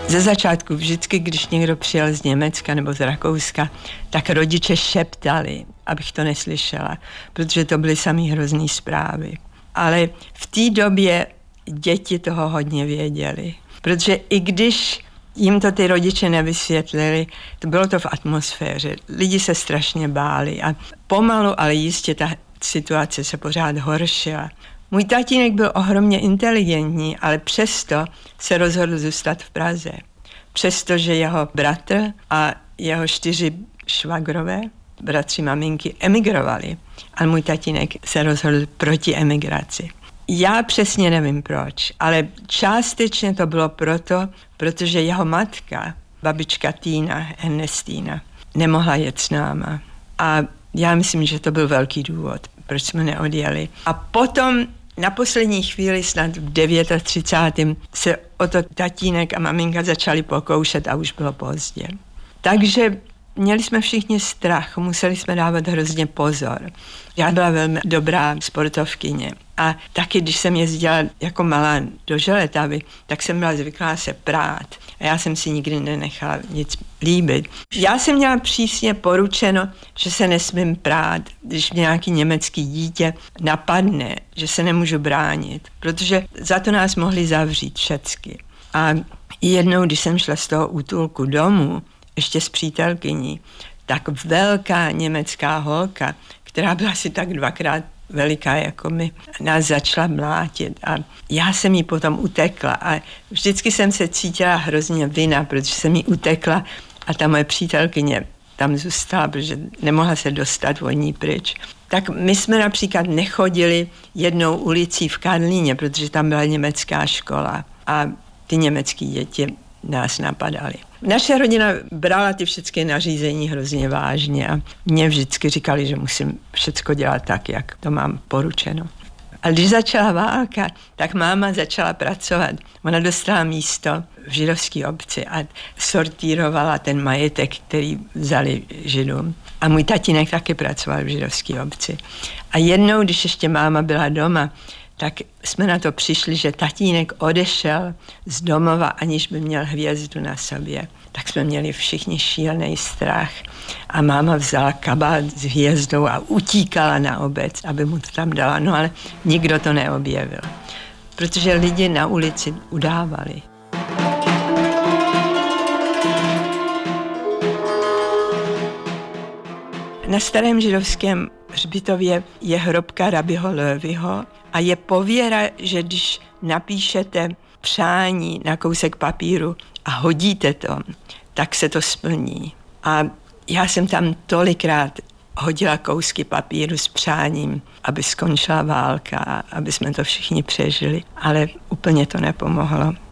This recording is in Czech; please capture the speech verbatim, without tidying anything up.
Ze začátku vždycky, když někdo přijel z Německa nebo z Rakouska, tak rodiče šeptali, abych to neslyšela, protože to byly samý hrozný zprávy. Ale v té době děti toho hodně věděli, protože i když jim to ty rodiče nevysvětlili, to bylo to v atmosféře. Lidi se strašně báli a pomalu, ale jistě ta situace se pořád horšila. Můj tatínek byl ohromně inteligentní, ale přesto se rozhodl zůstat v Praze. Přestože jeho bratr a jeho čtyři švagrové, bratři maminky, emigrovali. Ale můj tatínek se rozhodl proti emigraci. Já přesně nevím proč, ale částečně to bylo proto, protože jeho matka, babička Týna, Ernestína, nemohla jet s náma. A já myslím, že to byl velký důvod, proč jsme neodjeli. A potom na poslední chvíli, snad v třicátém devátém se o to tatínek a maminka začali pokoušet a už bylo pozdě. Takže měli jsme všichni strach, museli jsme dávat hrozně pozor. Já byla velmi dobrá sportovkyně a taky, když jsem jezdila jako malá do Želetavy, tak jsem byla zvyklá se prát a já jsem si nikdy nenechala nic líbit. Já jsem měla přísně poručeno, že se nesmím prát, když mě nějaký německý dítě napadne, že se nemůžu bránit, protože za to nás mohli zavřít všecky. A jednou, když jsem šla z toho útulku domů, ještě s přítelkyní, tak velká německá holka, která byla asi tak dvakrát veliká jako my, nás začala mlátit a já jsem jí potom utekla a vždycky jsem se cítila hrozně vina, protože jsem jí utekla a ta moje přítelkyně tam zůstala, protože nemohla se dostat od ní pryč. Tak my jsme například nechodili jednou ulicí v Karlíně, protože tam byla německá škola a ty německý děti nás napadali. Naše rodina brala ty všechny nařízení hrozně vážně a mě vždycky říkali, že musím všecko dělat tak, jak to mám poručeno. A když začala válka, tak máma začala pracovat. Ona dostala místo v židovské obci a sortírovala ten majetek, který vzali židům. A můj tatínek taky pracoval v židovské obci. A jednou, když ještě máma byla doma, tak jsme na to přišli, že tatínek odešel z domova, aniž by měl hvězdu na sobě. Tak jsme měli všichni šílený strach. A máma vzala kabát s hvězdou a utíkala na obec, aby mu to tam dala. No ale nikdo to neobjevil, protože lidi na ulici udávali. Na starém židovském hřbitově je hrobka Rabiho Leviho a je pověra, že když napíšete přání na kousek papíru a hodíte to, tak se to splní. A já jsem tam tolikrát hodila kousky papíru s přáním, aby skončila válka, aby jsme to všichni přežili, ale úplně to nepomohlo.